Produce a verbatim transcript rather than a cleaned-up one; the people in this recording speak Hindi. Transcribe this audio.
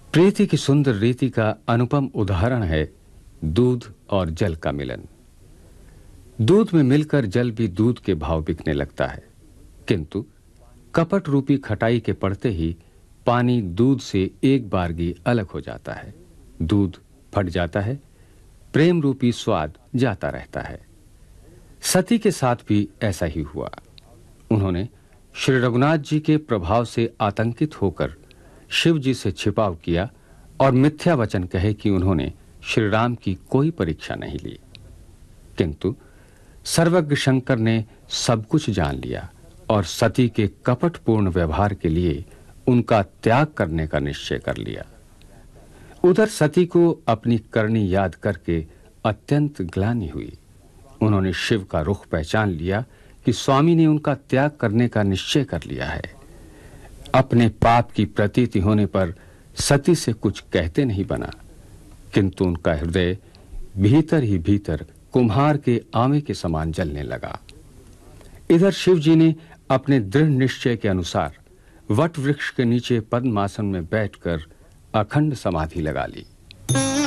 प्रीति की सुंदर रीति का अनुपम उदाहरण है दूध और जल का मिलन। दूध में मिलकर जल भी दूध के भाव बिकने लगता है, किंतु कपट रूपी खटाई के पड़ते ही पानी दूध से एक बारगी अलग हो जाता है। दूध फट जाता है, प्रेम रूपी स्वाद जाता रहता है। सती के साथ भी ऐसा ही हुआ। उन्होंने श्री रघुनाथ जी के प्रभाव से आतंकित होकर शिव जी से छिपाव किया और मिथ्या वचन कहे कि उन्होंने श्री राम की कोई परीक्षा नहीं ली। किंतु सर्वज्ञ शंकर ने सब कुछ जान लिया और सती के कपटपूर्ण व्यवहार के लिए उनका त्याग करने का निश्चय कर लिया। उधर सती को अपनी करनी याद करके अत्यंत ग्लानि हुई। उन्होंने शिव का रुख पहचान लिया कि स्वामी ने उनका त्याग करने का निश्चय कर लिया है। अपने पाप की प्रतीति होने पर सती से कुछ कहते नहीं बना, किंतु उनका हृदय भीतर ही भीतर कुम्हार के आमे के समान जलने लगा। इधर शिव जी ने अपने दृढ़ निश्चय के अनुसार वट वृक्ष के नीचे पद्मासन में बैठकर अखंड समाधि लगा ली।